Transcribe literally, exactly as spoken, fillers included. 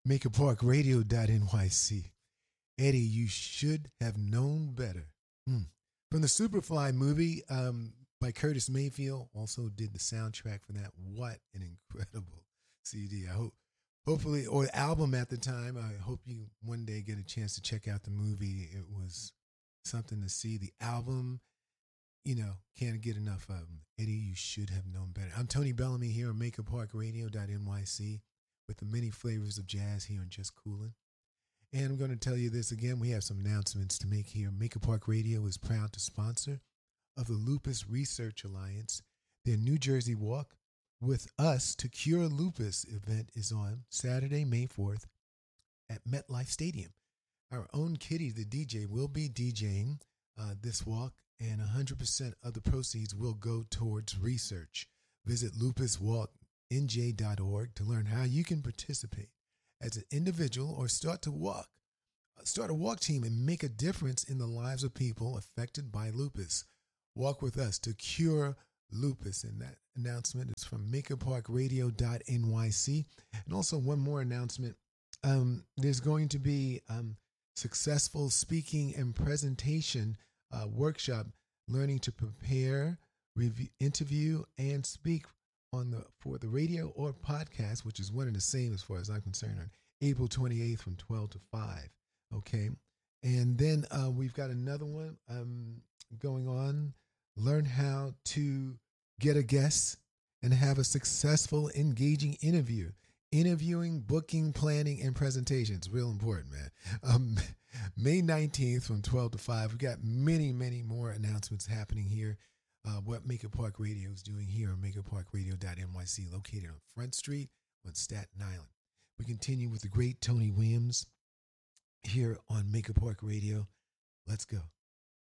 Maker Park Radio dot N Y C. Eddie, you should have known better. Hmm. From the Superfly movie um, by Curtis Mayfield, also did the soundtrack for that. What an incredible C D. I hope, hopefully, or album at the time. I hope you one day get a chance to check out the movie. It was something to see. The album, you know, can't get enough of them. Eddie, you should have known better. I'm Tony Bellamy here on Maker Park Radio dot N Y C with the many flavors of jazz here on Just Coolin'. And I'm going to tell you this again. We have some announcements to make here. Maker Park Radio is proud to sponsor of the Lupus Research Alliance. Their New Jersey Walk with Us to Cure Lupus event is on Saturday, May fourth at MetLife Stadium. Our own Kitty, the D J, will be DJing uh, this walk, and one hundred percent of the proceeds will go towards research. Visit lupus walk N J dot org to learn how you can participate as an individual or start to walk, start a walk team and make a difference in the lives of people affected by lupus. Walk with us to cure lupus. And that announcement is from Maker Park Radio dot N Y C. And also one more announcement. Um, there's going to be um, successful speaking and presentation uh, workshop, learning to prepare, review, interview, and speak on the for the radio or podcast, which is one and the same as far as I'm concerned, on April twenty-eighth from twelve to five. Okay. And then uh, we've got another one um, going on. Learn how to get a guest and have a successful, engaging interview. Interviewing, booking, planning, and presentations. Real important, man. Um, May nineteenth from twelve to five. We've got many, many more announcements happening here. Uh, what Maker Park Radio is doing here on Maker Park Radio dot N Y C, located on Front Street on Staten Island. We continue with the great Tony Williams here on Maker Park Radio. Let's go.